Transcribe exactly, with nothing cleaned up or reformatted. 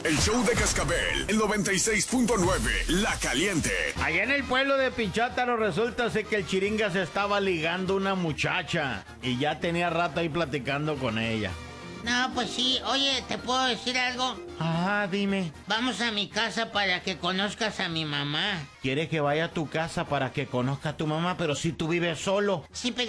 El show de Cascabel, el noventa y seis punto nueve, La Caliente. Allá en el pueblo de Pinchátaro resulta ser que el Chiringa se estaba ligando una muchacha y ya tenía rato ahí platicando con ella. No, pues sí. Oye, ¿te puedo decir algo? Ah, dime. Vamos a mi casa para que conozcas a mi mamá. ¿Quieres que vaya a tu casa para que conozca a tu mamá, pero si tú vives solo? Sí, pero